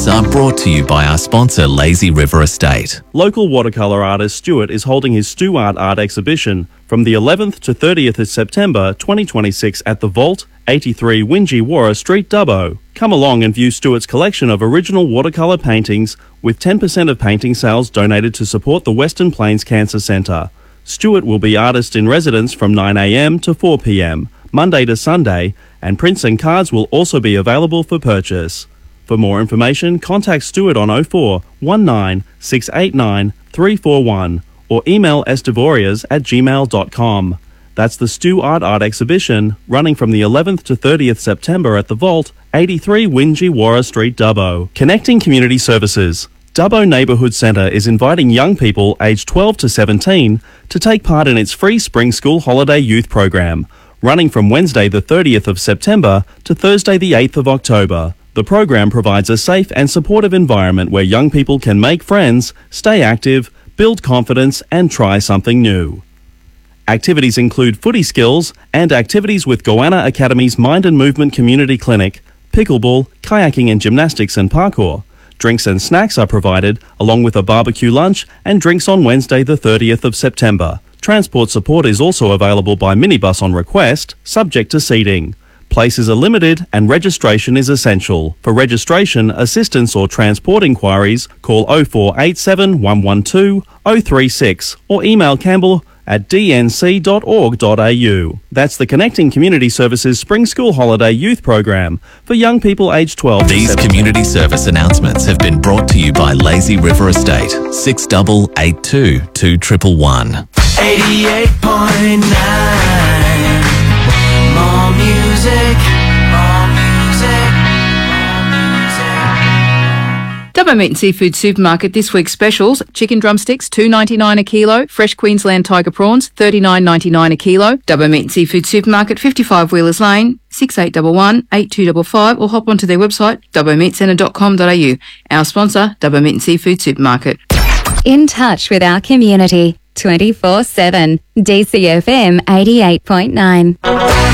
Are brought to you by our sponsor, Lazy River Estate. Local watercolour artist Stuart is holding his Stu Art exhibition from the 11th to 30th of September 2026 at the Vault, 83 Wingewarra Street, Dubbo. Come along and view Stuart's collection of original watercolour paintings, with 10% of painting sales donated to support the Western Plains Cancer Centre. Stuart will be artist in residence from 9 a.m. to 4 p.m, Monday to Sunday, and prints and cards will also be available for purchase. For more information, contact Stuart on 04 19 689 341 or email estivorias@gmail.com. That's the Stu Art exhibition, running from the 11th to 30th September at the Vault, 83 Wingewarra Street, Dubbo. Connecting Community Services. Dubbo Neighbourhood Centre is inviting young people aged 12 to 17 to take part in its free Spring School Holiday Youth Program, running from Wednesday the 30th of September to Thursday the 8th of October. The program provides a safe and supportive environment where young people can make friends, stay active, build confidence and try something new. Activities include footy skills and activities with Goanna Academy's Mind and Movement Community Clinic, pickleball, kayaking and gymnastics and parkour. Drinks and snacks are provided, along with a barbecue lunch and drinks on Wednesday the 30th of September. Transport support is also available by minibus on request, subject to seating. Places are limited and registration is essential. For registration, assistance or transport inquiries, call 0487 112 036 or email campbell@dnc.org.au. That's the Connecting Community Services Spring School Holiday Youth Program for young people aged 12 to 17. These community service announcements have been brought to you by Lazy River Estate. 6882 2111. 88.9. More music, more music, more music. Dubbo Meat and Seafood Supermarket this week's specials: chicken drumsticks $2.99 a kilo, fresh Queensland tiger prawns $39.99 a kilo. Dubbo Meat and Seafood Supermarket, 55 Wheelers Lane, 6811 8255, or hop onto their website dubbomeatcentre.com.au. Our sponsor, Dubbo Meat and Seafood Supermarket. In touch with our community 24/7. DCFM 88.9.